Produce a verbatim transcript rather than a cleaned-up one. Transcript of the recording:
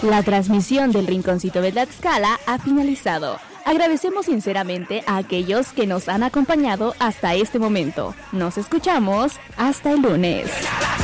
La transmisión del Rinconcito de Tlaxcala ha finalizado. Agradecemos sinceramente a aquellos que nos han acompañado hasta este momento. Nos escuchamos hasta el lunes.